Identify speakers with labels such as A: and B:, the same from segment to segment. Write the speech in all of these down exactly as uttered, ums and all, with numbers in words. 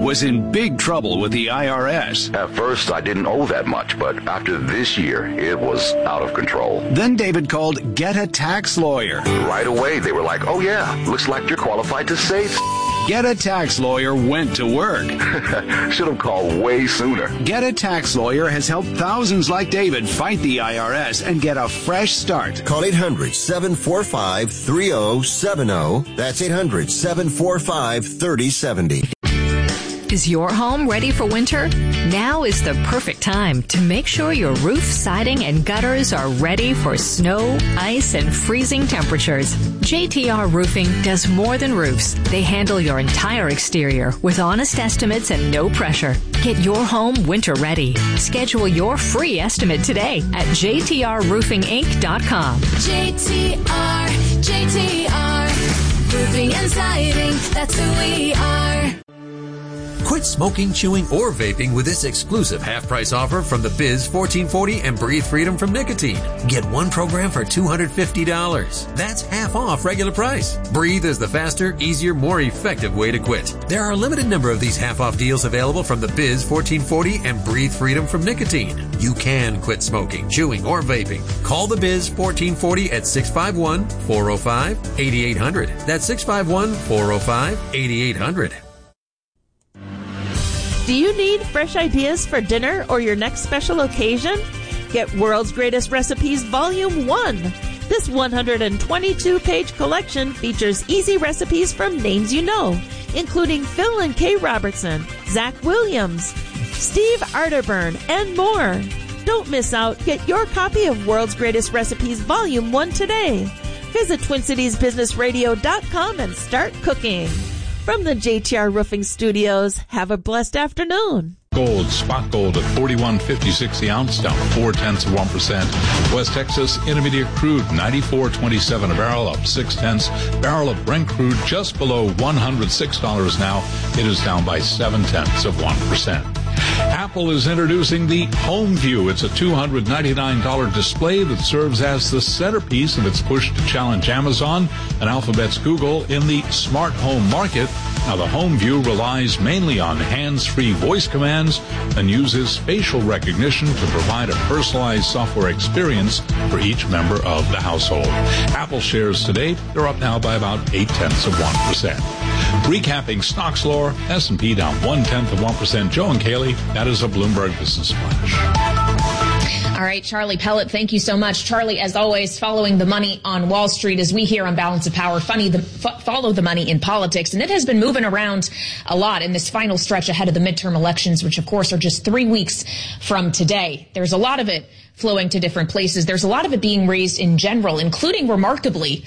A: was in big trouble with the I R S.
B: At first, I didn't owe that much, but after this year, it was out of control.
A: Then David called Get a Tax Lawyer.
B: Right away, they were like, oh yeah, looks like you're qualified to save.
A: Get a Tax Lawyer went to work.
B: Should have called way sooner.
A: Get a Tax Lawyer has helped thousands like David fight the I R S and get a fresh start.
C: Call eight hundred, seven four five, three oh seven oh. That's eight hundred, seven four five, three oh seven oh.
D: Is your home ready for winter? Now is the perfect time to make sure your roof, siding, and gutters are ready for snow, ice, and freezing temperatures. J T R Roofing does more than roofs. They handle your entire exterior with honest estimates and no pressure. Get your home winter ready. Schedule your free estimate today at j t r roofing inc dot com.
E: J T R, J T R, Roofing and Siding, that's who we are.
F: Quit smoking, chewing, or vaping with this exclusive half-price offer from the Biz fourteen forty and Breathe Freedom from nicotine. Get one program for two hundred fifty dollars. That's half off regular price. Breathe is the faster, easier, more effective way to quit. There are a limited number of these half-off deals available from the Biz fourteen forty and Breathe Freedom from nicotine. You can quit smoking, chewing, or vaping. Call the Biz fourteen forty at six five one, four oh five, eight eight hundred. That's six five one, four oh five, eight eight hundred.
G: Do you need fresh ideas for dinner or your next special occasion? Get World's Greatest Recipes Volume one. This one hundred twenty-two page collection features easy recipes from names you know, including Phil and Kay Robertson, Zach Williams, Steve Arterburn, and more. Don't miss out. Get your copy of World's Greatest Recipes Volume one today. Visit twin cities business radio dot com and start cooking. From the J T R Roofing Studios, have a blessed afternoon.
H: Gold, spot gold at forty-one fifty-six the ounce, down four tenths of one percent. West Texas Intermediate crude ninety-four twenty-seven a barrel, up six tenths. Barrel of Brent crude just below one hundred six dollars now. It is down by seven tenths of one percent. Apple is introducing the HomeView. It's a two hundred ninety-nine dollars display that serves as the centerpiece of its push to challenge Amazon and Alphabet's Google in the smart home market. Now, the HomeView relies mainly on hands-free voice commands and uses facial recognition to provide a personalized software experience for each member of the household. Apple shares today, they're up now by about eight tenths of one percent. Recapping stocks lower, S and P down one tenth of one percent. Joe and Kaylee, that is a Bloomberg Business Flash.
I: All right, Charlie Pellet, thank you so much. Charlie, as always, following the money on Wall Street as we here on Balance of Power, funny the, f- follow the money in politics. And it has been moving around a lot in this final stretch ahead of the midterm elections, which, of course, are just three weeks from today. There's a lot of it flowing to different places. There's a lot of it being raised in general, including, remarkably,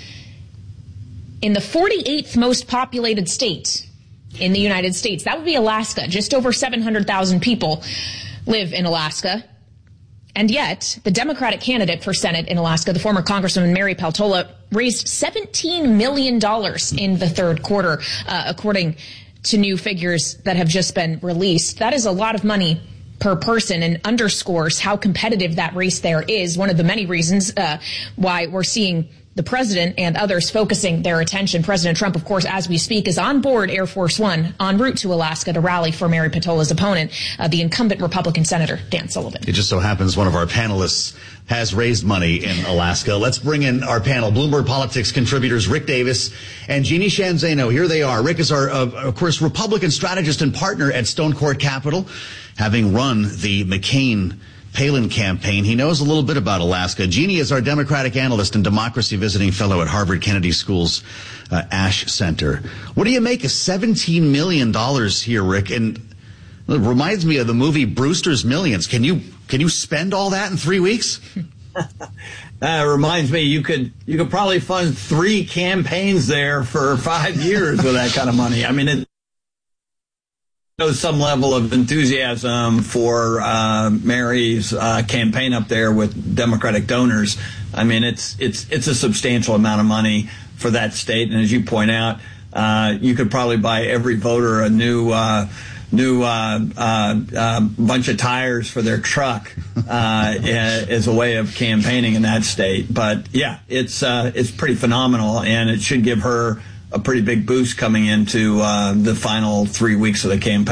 I: in the forty-eighth most populated state in the United States. That would be Alaska. Just over seven hundred thousand people live in Alaska. And yet, the Democratic candidate for Senate in Alaska, the former Congresswoman Mary Peltola, raised seventeen million dollars in the third quarter, uh, according to new figures that have just been released. That is a lot of money per person and underscores how competitive that race there is. One of the many reasons uh, why we're seeing the president and others focusing their attention. President Trump, of course, as we speak, is on board Air Force One en route to Alaska to rally for Mary Peltola's opponent, uh, the incumbent Republican Senator Dan Sullivan.
J: It just so happens one of our panelists has raised money in Alaska. Let's bring in our panel, Bloomberg Politics contributors Rick Davis and Jeannie Sheehan Zaino. Here they are. Rick is our, uh, of course, Republican strategist and partner at Stone Court Capital, having run the McCain Palin campaign. He knows a little bit about Alaska. Jeannie is our Democratic analyst and democracy visiting fellow at Harvard Kennedy School's uh, Ash Center. What do you make of seventeen million dollars here, Rick? And it reminds me of the movie Brewster's Millions. Can you can you spend all that in three weeks?
K: That reminds me, you could you could probably fund three campaigns there for five years with that kind of money. I mean, it shows some level of enthusiasm for uh, Mary's uh, campaign up there with Democratic donors. I mean, it's it's it's a substantial amount of money for that state, and as you point out, uh, you could probably buy every voter a new uh, new uh, uh, uh, bunch of tires for their truck uh, as a way of campaigning in that state. But yeah, it's uh, it's pretty phenomenal, and it should give her a pretty big boost coming into uh, the final three weeks of the campaign.